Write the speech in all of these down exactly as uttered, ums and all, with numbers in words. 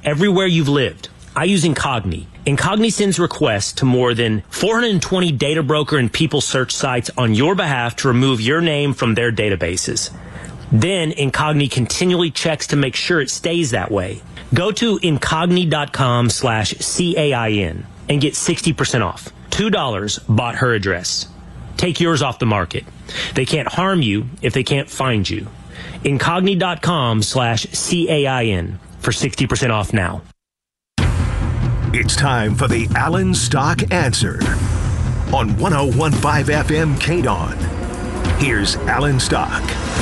everywhere you've lived. I use Incogni. Incogni sends requests to more than four hundred twenty data broker and people search sites on your behalf to remove your name from their databases. Then Incogni continually checks to make sure it stays that way. Go to incogni.com slash C-A-I-N and get sixty percent off. two dollars bought her address. Take yours off the market. They can't harm you if they can't find you. Incogni.com slash C-A-I-N for sixty percent off now. It's time for the Alan Stock Answer on one oh one point five F M K D O N. Here's Alan Stock.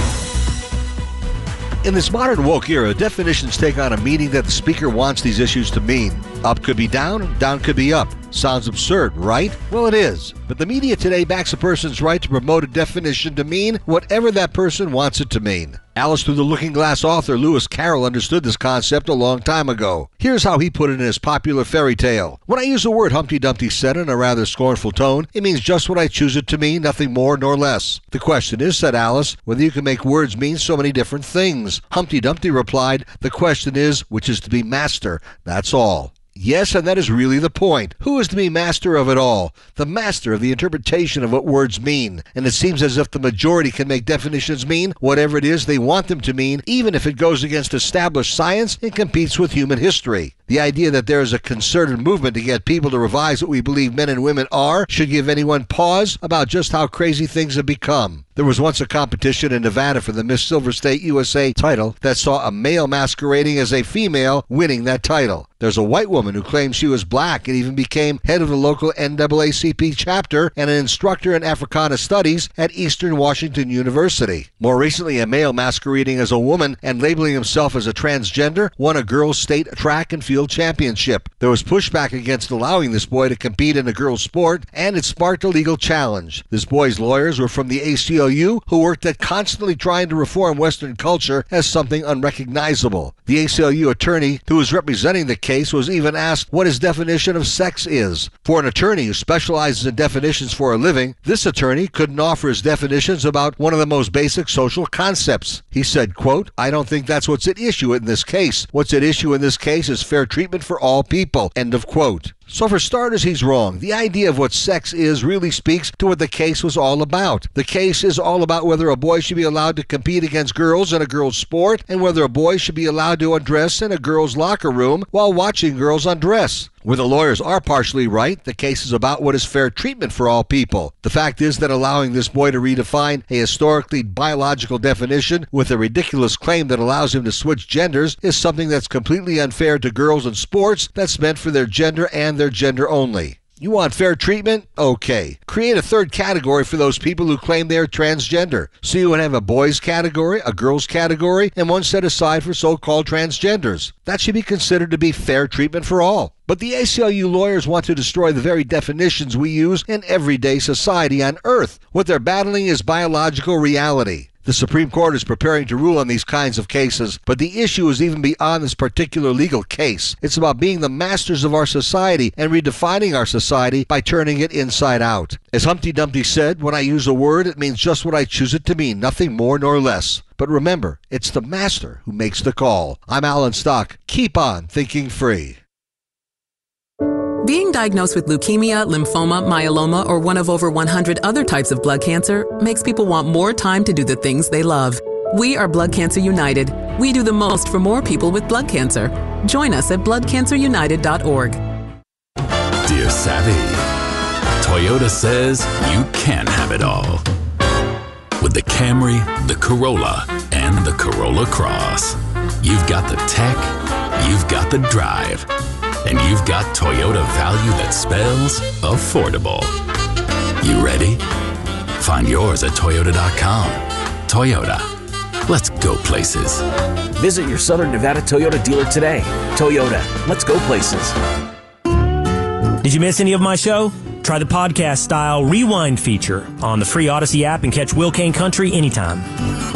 In this modern woke era, definitions take on a meaning that the speaker wants these issues to mean. Up could be down, down could be up. Sounds absurd, right? Well, it is. But the media today backs a person's right to promote a definition to mean whatever that person wants it to mean. Alice Through the Looking Glass author Lewis Carroll understood this concept a long time ago. Here's how he put it in his popular fairy tale. When I use the word Humpty Dumpty said in a rather scornful tone, it means just what I choose it to mean, nothing more nor less. The question is, said Alice, whether you can make words mean so many different things. Humpty Dumpty replied, the question is, which is to be master, that's all. Yes, and that is really the point. Who is to be master of it all? The master of the interpretation of what words mean. And it seems as if the majority can make definitions mean whatever it is they want them to mean, even if it goes against established science and competes with human history. The idea that there is a concerted movement to get people to revise what we believe men and women are should give anyone pause about just how crazy things have become. There was once a competition in Nevada for the Miss Silver State U S A title that saw a male masquerading as a female winning that title. There's a white woman who claimed she was black and even became head of the local N double A C P chapter and an instructor in Africana Studies at Eastern Washington University. More recently, a male masquerading as a woman and labeling himself as a transgender won a girls' state track and field championship. There was pushback against allowing this boy to compete in a girls' sport, and it sparked a legal challenge. This boy's lawyers were from the A C L U, who worked at constantly trying to reform Western culture as something unrecognizable. The A C L U attorney who was representing the case was even asked what his definition of sex is. For an attorney who specializes in definitions for a living, this attorney couldn't offer his definitions about one of the most basic social concepts. He said, quote, I don't think that's what's at issue in this case. What's at issue in this case is fair treatment for all people, end of quote. So for starters, he's wrong. The idea of what sex is really speaks to what the case was all about. The case is all about whether a boy should be allowed to compete against girls in a girls' sport and whether a boy should be allowed to undress in a girls' locker room while watching girls undress. Where the lawyers are partially right, the case is about what is fair treatment for all people. The fact is that allowing this boy to redefine a historically biological definition with a ridiculous claim that allows him to switch genders is something that's completely unfair to girls in sports that's meant for their gender and their gender only. You want fair treatment? Okay. Create a third category for those people who claim they are transgender. So you would have a boys category, a girls category, and one set aside for so-called transgenders. That should be considered to be fair treatment for all. But the A C L U lawyers want to destroy the very definitions we use in everyday society on Earth. What they're battling is biological reality. The Supreme Court is preparing to rule on these kinds of cases, but the issue is even beyond this particular legal case. It's about being the masters of our society and redefining our society by turning it inside out. As Humpty Dumpty said, when I use a word, it means just what I choose it to mean, nothing more nor less. But remember, it's the master who makes the call. I'm Alan Stock. Keep on thinking free. Being diagnosed with leukemia, lymphoma, myeloma, or one of over one hundred other types of blood cancer makes people want more time to do the things they love. We are Blood Cancer United. We do the most for more people with blood cancer. Join us at blood cancer united dot org. Dear Savvy, Toyota says you can have it all. With the Camry, the Corolla, and the Corolla Cross. You've got the tech, you've got the drive, and you've got Toyota value that spells affordable. You ready? Find yours at toyota dot com. Toyota. Let's go places. Visit your Southern Nevada Toyota dealer today. Toyota. Let's go places. Did you miss any of my show? Try the podcast-style rewind feature on the free Odyssey app and catch Will Kane Country anytime.